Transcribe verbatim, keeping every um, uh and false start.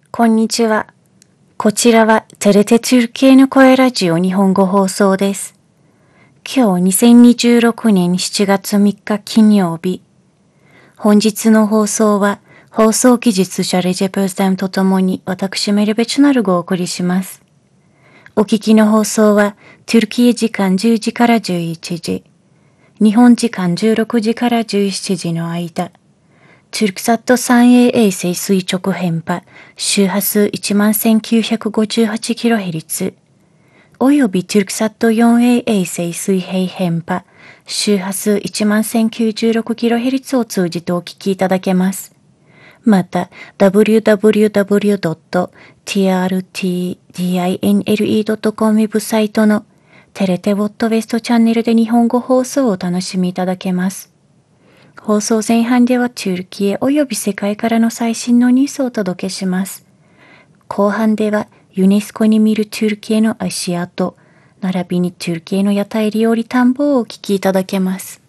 こんにちは。こちらはテレテトゥルキエの声ラジオ日本語放送です。今日にせんにじゅうろくねんしちがつみっか金曜日。本日の放送は放送技術者レジェプーザムとともに私メルベチュナルをお送りします。お聞きの放送はトゥルキエ時間じゅうじからじゅういちじ、日本時間じゅうろくじからじゅうしちじの間、トゥルクサット スリーエー 衛星垂直変波周波数 いちまんせんきゅうひゃくごじゅうはちキロヘルツ およびトゥルクサット フォーエー 衛星水平変波周波数 いちまんせんきゅうじゅうろくキロヘルツ を通じてお聞きいただけます。また、ダブリューダブリューダブリュードットティーアールティーディーアイエヌエルイードットコム ウェブサイトのテレテウォットウェストチャンネルで日本語放送をお楽しみいただけます。放送前半ではトゥルキエおよび世界からの最新のニュースをお届けします。後半ではユネスコに見るトゥルキエの足跡、並びにトゥルキエの屋台料理探訪をお聞きいただけます。